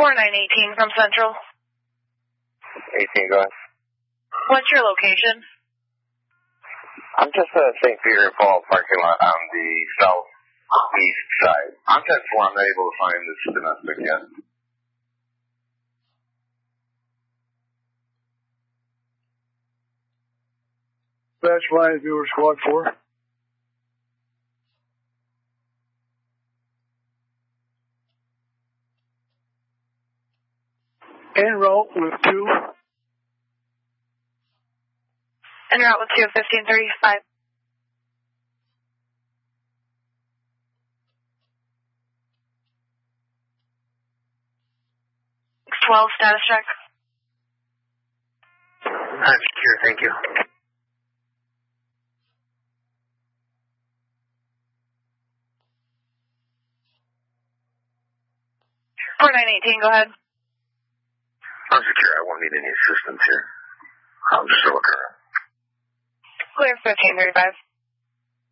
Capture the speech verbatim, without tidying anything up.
four nine eighteen from Central. eighteen, go ahead. What's your location? I'm just at Saint Peter and Paul parking lot on the southeast side. I'm ten four, I'm not able to find this domestic yet. Dispatch line viewer squad four. En route with two. En route with two, fifteen thirty-five. twelve, status check. I'm secure, thank you. four nine eighteen, go ahead. I'm secure, I won't need any assistance here. I'm just still occurring. Clear fifteen thirty-five.